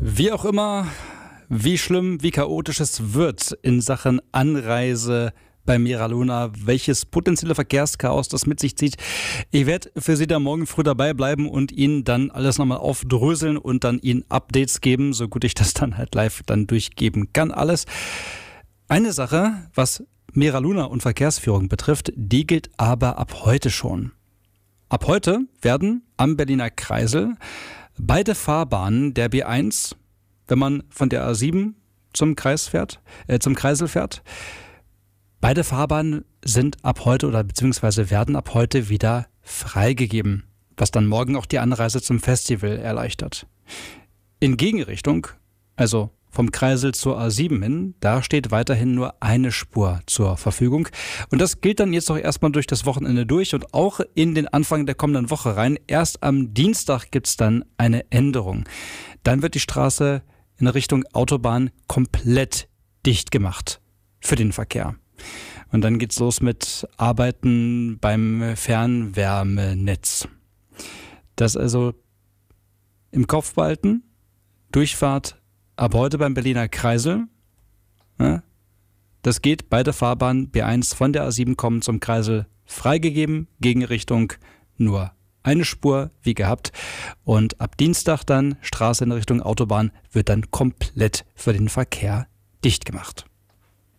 Wie auch immer, wie schlimm, wie chaotisch es wird in Sachen Anreise bei Mera Luna, welches potenzielle Verkehrschaos das mit sich zieht. Ich werde für Sie da morgen früh dabei bleiben und Ihnen dann alles nochmal aufdröseln und dann Ihnen Updates geben, so gut ich das dann halt live dann durchgeben kann. Alles. Eine Sache, was Mera Luna und Verkehrsführung betrifft, die gilt aber ab heute schon. Ab heute werden am Berliner Kreisel beide Fahrbahnen der B1, wenn man von der A7 zum Kreisel fährt, beide Fahrbahnen sind ab heute oder beziehungsweise werden ab heute wieder freigegeben, was dann morgen auch die Anreise zum Festival erleichtert. In Gegenrichtung, also vom Kreisel zur A7 hin, da steht weiterhin nur eine Spur zur Verfügung. Und das gilt dann jetzt auch erstmal durch das Wochenende durch und auch in den Anfang der kommenden Woche rein. Erst am Dienstag gibt es dann eine Änderung. Dann wird die Straße in Richtung Autobahn komplett dicht gemacht für den Verkehr. Und dann geht's los mit Arbeiten beim Fernwärmenetz. Das also im Kopf behalten, Durchfahrt ab heute beim Berliner Kreisel. Ja, das geht, beide Fahrbahnen B1 von der A7 kommen zum Kreisel freigegeben, Gegenrichtung nur eine Spur wie gehabt. Und ab Dienstag dann Straße in Richtung Autobahn wird dann komplett für den Verkehr dicht gemacht.